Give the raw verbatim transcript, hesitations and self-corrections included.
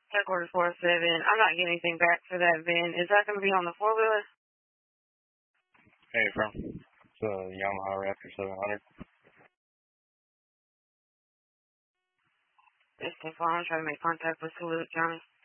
Tech order four seven. I'm not getting anything back for that V I N. Is that going to be on the four-wheeler? Hey, from it's a Yamaha Raptor seven hundred. It's the phone. I'm trying to make contact with Salute Johnny.